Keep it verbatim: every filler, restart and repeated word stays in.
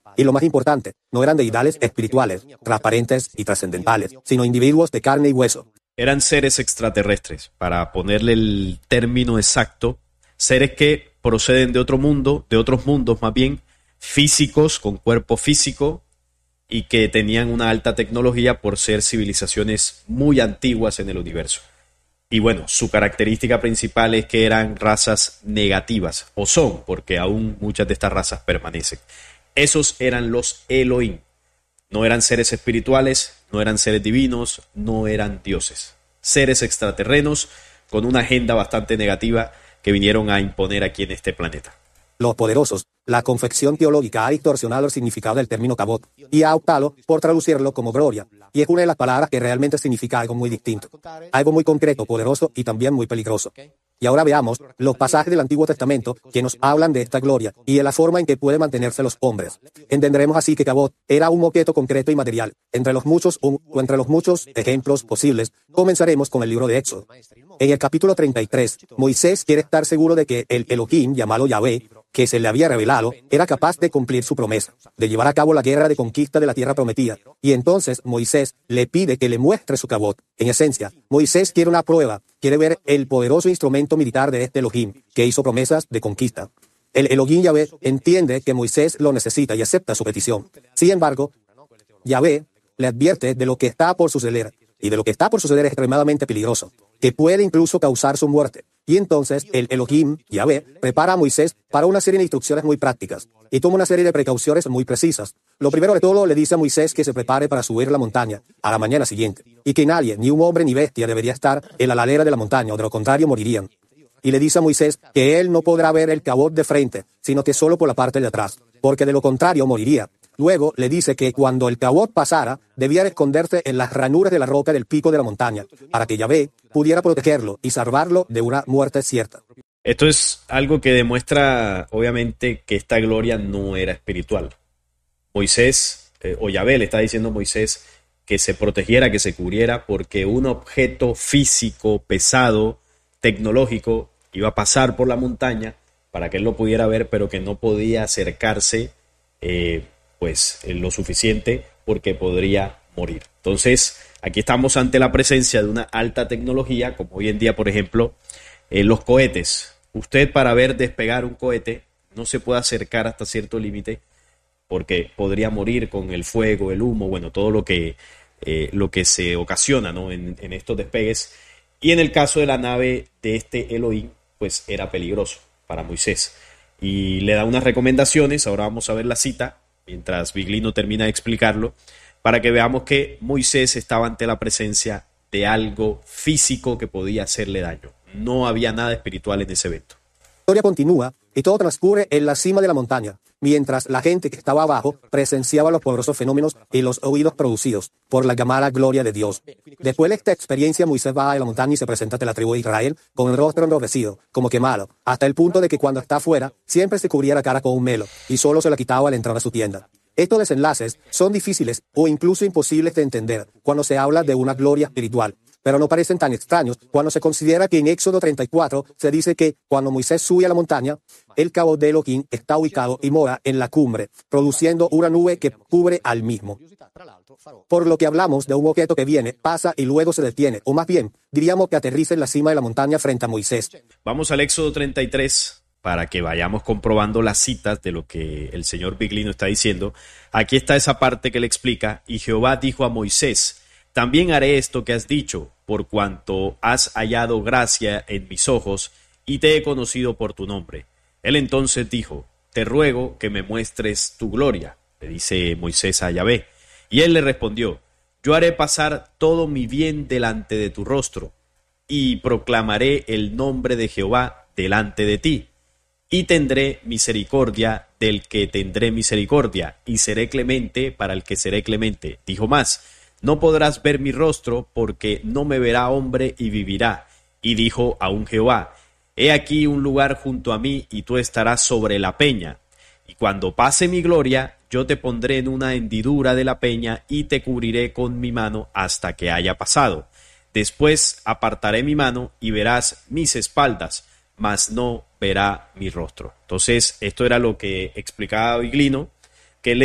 Y lo más importante, no eran deidades espirituales, transparentes y trascendentales, sino individuos de carne y hueso. Eran seres extraterrestres, para ponerle el término exacto, seres que proceden de otro mundo, de otros mundos más bien, físicos, con cuerpo físico, y que tenían una alta tecnología por ser civilizaciones muy antiguas en el universo. Y bueno, su característica principal es que eran razas negativas, o son, porque aún muchas de estas razas permanecen. Esos eran los Elohim. No eran seres espirituales, no eran seres divinos, no eran dioses. Seres extraterrenos con una agenda bastante negativa que vinieron a imponer aquí en este planeta. Los poderosos, la confección teológica ha distorsionado el significado del término Kabod y ha optado por traducirlo como gloria, y es una de las palabras que realmente significa algo muy distinto, algo muy concreto, poderoso y también muy peligroso. Y ahora veamos los pasajes del Antiguo Testamento que nos hablan de esta gloria y de la forma en que pueden mantenerse los hombres. Entenderemos así que Kabod era un objeto concreto y material. Entre los muchos, un, o entre los muchos ejemplos posibles, comenzaremos con el libro de Éxodo. En el capítulo treinta y tres, Moisés quiere estar seguro de que el Elohim, llamado Yahvé, que se le había revelado, era capaz de cumplir su promesa, de llevar a cabo la guerra de conquista de la tierra prometida. Y entonces Moisés le pide que le muestre su Kabod. En esencia, Moisés quiere una prueba, quiere ver el poderoso instrumento militar de este Elohim, que hizo promesas de conquista. El Elohim Yahvé entiende que Moisés lo necesita y acepta su petición. Sin embargo, Yahvé le advierte de lo que está por suceder, y de lo que está por suceder es extremadamente peligroso, que puede incluso causar su muerte. Y entonces el Elohim, Yahvé, prepara a Moisés para una serie de instrucciones muy prácticas y toma una serie de precauciones muy precisas. Lo primero de todo, le dice a Moisés que se prepare para subir la montaña a la mañana siguiente y que nadie, ni un hombre ni bestia, debería estar en la ladera de la montaña, o de lo contrario morirían. Y le dice a Moisés que él no podrá ver el Kabod de frente, sino que solo por la parte de atrás, porque de lo contrario moriría. Luego le dice que cuando el Kabod pasara, debía esconderse en las ranuras de la roca del pico de la montaña, para que Yahvé pudiera protegerlo y salvarlo de una muerte cierta. Esto es algo que demuestra, obviamente, que esta gloria no era espiritual. Moisés, eh, o Yahvé le está diciendo a Moisés que se protegiera, que se cubriera, porque un objeto físico, pesado, tecnológico, iba a pasar por la montaña para que él lo pudiera ver, pero que no podía acercarse eh, pues lo suficiente porque podría morir. Entonces, aquí estamos ante la presencia de una alta tecnología, como hoy en día, por ejemplo, eh, los cohetes. Usted, para ver despegar un cohete, no se puede acercar hasta cierto límite porque podría morir con el fuego, el humo, bueno, todo lo que, eh, lo que se ocasiona, ¿no? en, en estos despegues. Y en el caso de la nave de este Elohim, pues era peligroso para Moisés. Y le da unas recomendaciones, ahora vamos a ver la cita, mientras Viglino termina de explicarlo, para que veamos que Moisés estaba ante la presencia de algo físico que podía hacerle daño. No había nada espiritual en ese evento. La historia continúa y todo transcurre en la cima de la montaña, mientras la gente que estaba abajo presenciaba los poderosos fenómenos y los oídos producidos por la llamada gloria de Dios. Después de esta experiencia, Moisés va a la montaña y se presenta ante la tribu de Israel con el rostro enrojecido, como quemado, hasta el punto de que cuando está afuera, siempre se cubría la cara con un velo y solo se la quitaba al entrar a su tienda. Estos desenlaces son difíciles o incluso imposibles de entender cuando se habla de una gloria espiritual, pero no parecen tan extraños cuando se considera que en Éxodo treinta y cuatro se dice que cuando Moisés sube a la montaña, el Kabod de Elohim está ubicado y mora en la cumbre, produciendo una nube que cubre al mismo. Por lo que hablamos de un objeto que viene, pasa y luego se detiene, o más bien, diríamos que aterriza en la cima de la montaña frente a Moisés. Vamos al Éxodo treinta y tres para que vayamos comprobando las citas de lo que el señor Viglino está diciendo. Aquí está esa parte que le explica: y Jehová dijo a Moisés: también haré esto que has dicho, por cuanto has hallado gracia en mis ojos y te he conocido por tu nombre. Él entonces dijo: te ruego que me muestres tu gloria, le dice Moisés a Yahvé. Y él le respondió: yo haré pasar todo mi bien delante de tu rostro, y proclamaré el nombre de Jehová delante de ti. Y tendré misericordia del que tendré misericordia, y seré clemente para el que seré clemente. Dijo más: no podrás ver mi rostro, porque no me verá hombre y vivirá. Y dijo aún Jehová: he aquí un lugar junto a mí, y tú estarás sobre la peña. Y cuando pase mi gloria, yo te pondré en una hendidura de la peña, y te cubriré con mi mano hasta que haya pasado. Después apartaré mi mano, y verás mis espaldas, mas no verá mi rostro. Entonces, esto era lo que explicaba Viglino,